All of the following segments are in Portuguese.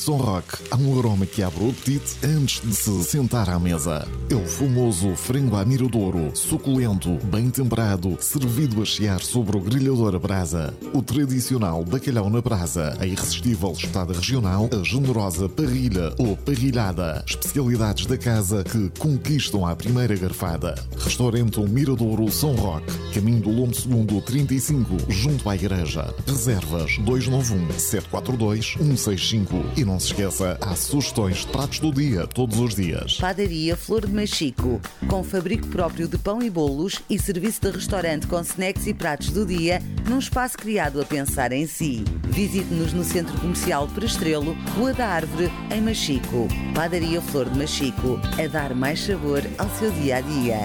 São Roque há um aroma que abre o apetite antes de se sentar à mesa. É o famoso frango à Miradouro, suculento, bem temperado, servido a chiar sobre o grelhador a brasa. O tradicional bacalhau na brasa, a irresistível espetada regional, a generosa parrilha ou parrilhada. Especialidades da casa que conquistam à primeira garfada. Restaurante Miradouro São Roque, caminho do Lombo Segundo 35, junto à igreja. Reservas 291-742-165. E não se esqueça, há sugestões de pratos do dia todos os dias. Padaria Flor de Machico, com fabrico próprio de pão e bolos e serviço de restaurante com snacks e pratos do dia num espaço criado a pensar em si. Visite-nos no Centro Comercial Prestrelo, Rua da Árvore, em Machico. Padaria Flor de Machico, a dar mais sabor ao seu dia-a-dia.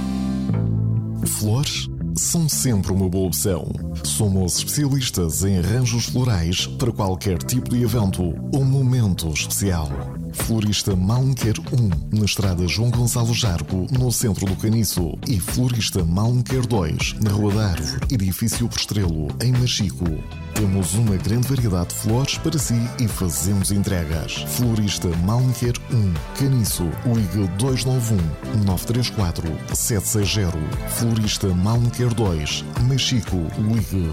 Flores são sempre uma boa opção. Somos especialistas em arranjos florais para qualquer tipo de evento ou momento especial. Florista Malmequer 1, na estrada João Gonçalo Jargo, no centro do Caniço. E Florista Malmequer 2, na Rua da Árvore, edifício Prestrelo, em Machico. Temos uma grande variedade de flores para si e fazemos entregas. Florista Malmequer 1, Caniço, ligue 291-934-760. Florista Malmequer 2, Machico, ligue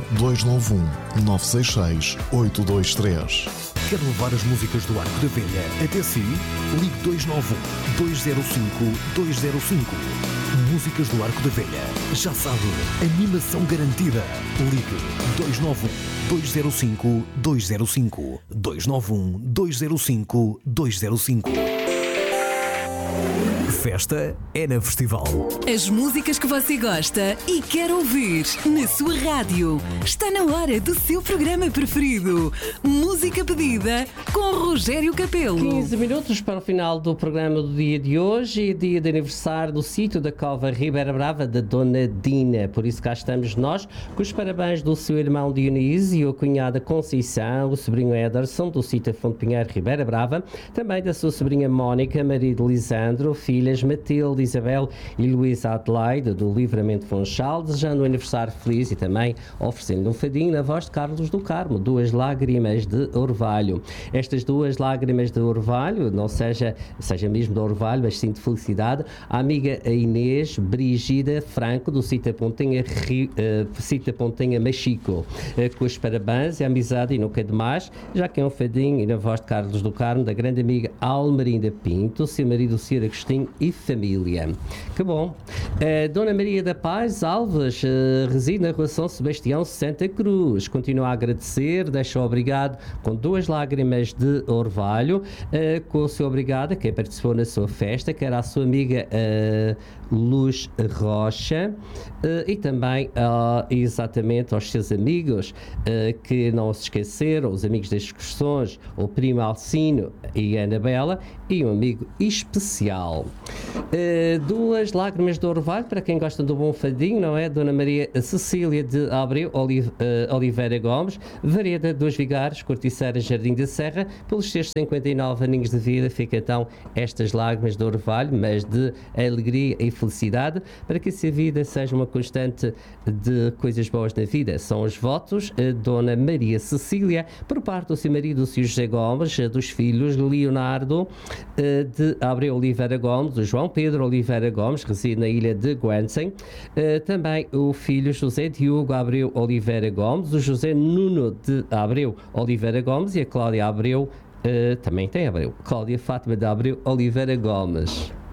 291-966-823. Quer levar as músicas do Arco da Velha até si? Ligue 291-205-205. Músicas do Arco da Velha. Já sabe, animação garantida. Ligue 291-205-205. 291-205-205. Festa é na Festival. As músicas que você gosta e quer ouvir na sua rádio. Está na hora do seu programa preferido. Música pedida com Rogério Capelo. 15 minutos para o final do programa do dia de hoje, dia de aniversário do sítio da Cova Ribeira Brava da Dona Dina. Por isso cá estamos nós, com os parabéns do seu irmão Dionísio, a cunhada Conceição, o sobrinho Ederson, do sítio Fonte Pinheiro Ribeira Brava, também da sua sobrinha Mónica, marido de Lisandro, filhas Matilde, Isabel e Luísa Adelaide, do Livramento Funchal, desejando um aniversário feliz e também oferecendo um fadinho na voz de Carlos do Carmo, Duas Lágrimas de Orvalho. Estas duas lágrimas de Orvalho, não seja mesmo de Orvalho, mas sim de felicidade, a amiga Inês Brigida Franco, do Cita Pontenha Machico, com os parabéns e a amizade e nunca demais, já que é um fadinho e na voz de Carlos do Carmo, da grande amiga Almerinda Pinto, seu marido Sr. Agostinho e família. Que bom. Dona Maria da Paz Alves reside na Rua São Sebastião, Santa Cruz. Continua a agradecer, deixa o obrigado com duas lágrimas de orvalho, com o seu obrigado a quem participou na sua festa, que era a sua amiga Luz Rocha, e também exatamente aos seus amigos que não se esqueceram, os amigos das excursões, o primo Alcino e a Anabela, e um amigo especial. Duas lágrimas de orvalho para quem gosta do bom fadinho, não é? Dona Maria Cecília de Abreu Oliveira Gomes, Vareda dos Vigares, Corticeira Jardim da Serra, pelos seus 59 aninhos de vida, fica então estas lágrimas de orvalho, mas de alegria e felicidade, para que essa vida seja uma constante de coisas boas na vida. São os votos Dona Maria Cecília, por parte do seu marido, o Sr. José Gomes, dos filhos Leonardo de Abreu Oliveira Gomes, o João Pedro Oliveira Gomes, reside na ilha de Guernsey, também o filho José Diogo Abreu Oliveira Gomes, o José Nuno de Abreu Oliveira Gomes e a Cláudia Abreu, também tem Abreu, Cláudia Fátima de Abreu Oliveira Gomes.